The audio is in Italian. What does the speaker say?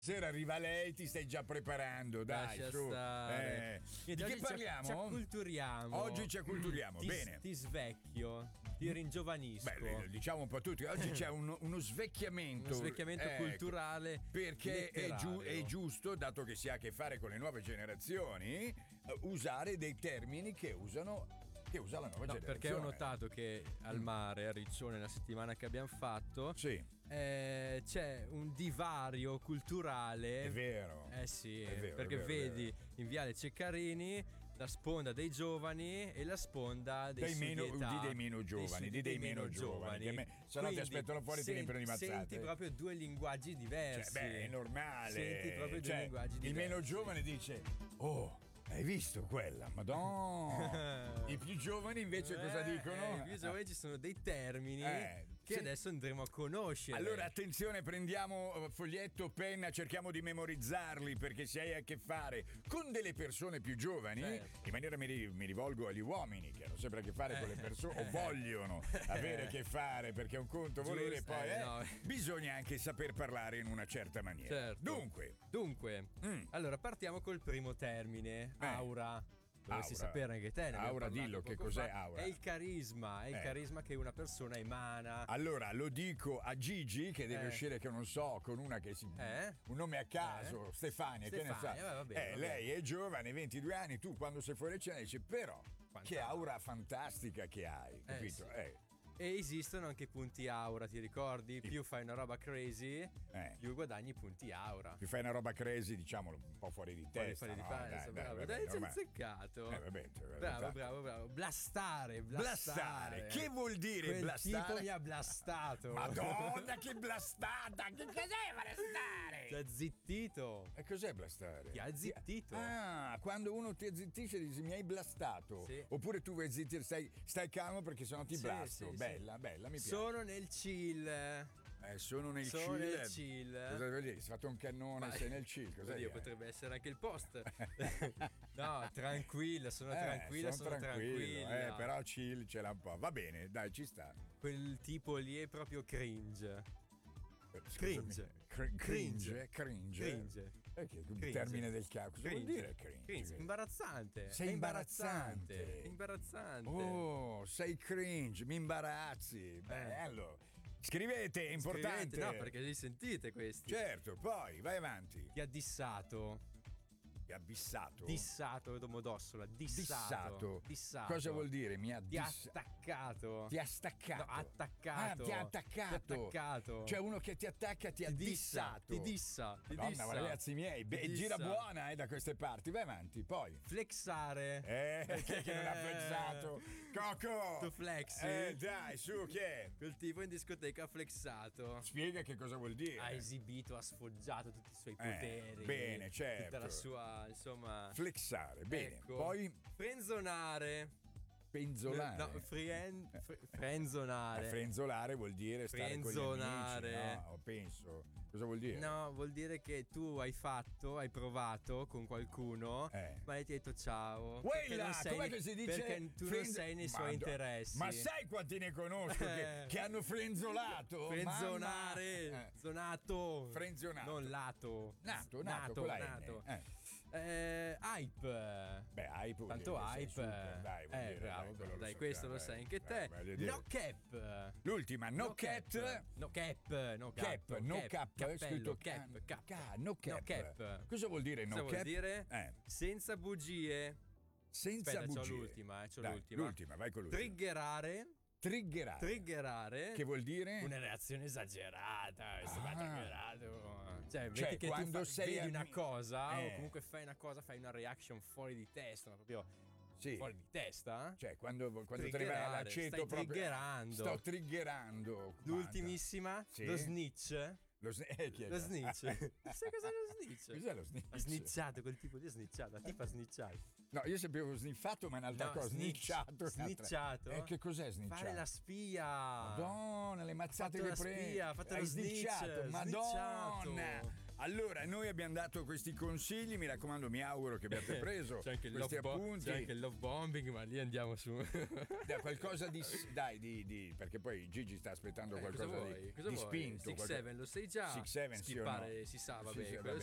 Sera arriva lei, ti stai già preparando, dai, Lascia su. stare. Di che parliamo? Ci acculturiamo. Oggi ci acculturiamo, ti, bene. Ti svecchio, ti ringiovanisco. Beh, diciamo un po' tutti. Oggi c'è uno svecchiamento. Uno svecchiamento culturale. Perché è giusto, dato che si ha a che fare con le nuove generazioni, usare dei termini che usa la nuova generazione. Perché ho notato che al mare, a Riccione, la settimana che abbiamo fatto, sì. C'è un divario culturale. È vero. Sì, è vero, perché è vero, vedi in Viale Ceccarini la sponda dei giovani e la sponda dei meno giovani. Se no ti aspettano fuori e ti riempiono di mazzate. Senti proprio due linguaggi diversi. È normale. Senti proprio due linguaggi diversi. Il meno giovane dice: oh, hai visto quella? Madonna! I più giovani invece cosa dicono? I più giovani ci sono dei termini che adesso andremo a conoscere. Allora attenzione, prendiamo foglietto, penna, cerchiamo di memorizzarli, perché se hai a che fare con delle persone più giovani, in maniera mi rivolgo agli uomini che hanno sempre a che fare con le persone o vogliono avere a che fare, perché è un conto volere e poi bisogna anche saper parlare in una certa maniera. Certo. Dunque, allora partiamo col primo termine. Aura. Dovresti sapere anche te. Aura, dillo che cos'è aura. È il carisma, il carisma che una persona emana. Allora lo dico a Gigi che deve uscire, che non so, con una che si un nome a caso, Stefania, che ne sa. Va bene. Lei è giovane, 22 anni, tu quando sei fuori cena dici però che aura fantastica che hai, capito? E esistono anche punti aura, ti ricordi? Più fai una roba crazy, più guadagni punti aura. Più fai una roba crazy, diciamolo, un po' fuori di testa. Bravo. Dai, ci hai azzeccato. Bravo. Blastare. Che vuol dire quel blastare? Tipo mi ha blastato. Madonna, che blastata! Che cos'è blastare? Ti ha zittito. E cos'è blastare? Ti ha zittito. Ah, quando uno ti azzittisce dici mi hai blastato. Sì. Oppure tu vuoi zittire, stai calmo perché sennò ti blasto. Sì. Bella, mi piace. Sono nel chill. Sono nel chill. Cosa vuol dire? Si è fatto un cannone, sei nel chill. Cosa Oddio, potrebbe essere anche il post. No, tranquilla, sono tranquilla. Però chill ce l'ha un po'. Va bene, dai, ci sta. Quel tipo lì è proprio cringe. Cringe. Il termine del cazzo. Cosa vuol dire cringe? Imbarazzante. Sei imbarazzante. Oh, sei cringe, mi imbarazzi. Bello. Scrivete, è importante. No, perché li sentite questi. Certo, poi vai avanti. Ti ha dissato. Dissato, Domodossola. Dissato. Cosa vuol dire? Ti ha staccato. Ti ha staccato. No, attaccato. Ti ha attaccato. Cioè uno che ti attacca ti ha dissato. Ti dissa. Madonna, ma ragazzi miei, gira buona da queste parti. Vai avanti, poi. Flexare. Che non ha flexato. Coco. Tu flexi. Dai, su, chi è? Quel tipo in discoteca ha flexato. Spiega che cosa vuol dire. Ha esibito, ha sfoggiato tutti i suoi poteri. Bene, certo. Tutta la sua, insomma, flexare, bene. Ecco. Poi frenzonare. Frenzonare. Frenzolare vuol dire stare con gli amici. No, penso. Cosa vuol dire? No, vuol dire che tu hai provato con qualcuno, ma ti hai detto ciao. Com'è che si dice? Perché tu non sei nei suoi interessi. Ma sai quanti ne conosco che hanno frenzolato? Frenzonare. Zonato. Frenzionato. Non lato. Nato. Con la N. Hype. Beh, hype. Tanto hype. Dai, bravo. Dai, questo lo sai anche te. No cap. L'ultima, no cap. No cap. Scritto no cap. Cosa vuol dire no cap? Vuol dire senza bugie. Senza bugie. C'ho l'ultima. L'ultima, vai con l'ultima. Triggerare. Che vuol dire? Una reazione esagerata. Triggerato. Cioè che quando tu vedi una cosa o comunque fai una cosa, fai una reaction fuori di testa, proprio fuori di testa. Cioè quando ti arriva l'aceto proprio. Sto triggerando. L'ultimissima, lo snitch. Lo snitch. Sai cos'è lo snitch? Cos'è lo snitch? Ha snitchato, quel tipo di snitchato. La tipa ha snitchato. No, io sapevo sniffato, ma in realtà cosa? Snitchato. Che cos'è snitchato? Fare la spia. Madonna, le mazzate che prendi. Ha fatto lo snitchato. Madonna. Allora, noi abbiamo dato questi consigli, mi raccomando, mi auguro che abbiate preso c'è anche questi appunti. C'è anche il love bombing, ma lì andiamo su. Qualcosa di perché poi Gigi sta aspettando qualcosa di spinto. 6-7 lo sai già. 6-7 skippare si sa, vabbè.